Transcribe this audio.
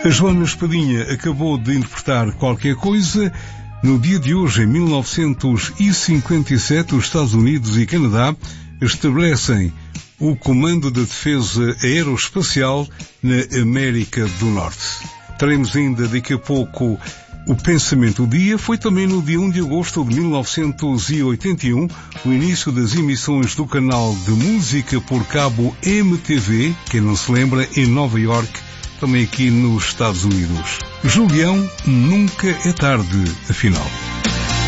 A Joana Espadinha acabou de interpretar Qualquer Coisa. No dia de hoje, em 1957, os Estados Unidos e Canadá estabelecem o Comando de Defesa Aeroespacial na América do Norte. Teremos ainda daqui a pouco o Pensamento do Dia. Foi também no dia 1 de agosto de 1981 o início das emissões do canal de música por cabo MTV, quem não se lembra, em Nova York, também aqui nos Estados Unidos. Julião, nunca é tarde, afinal.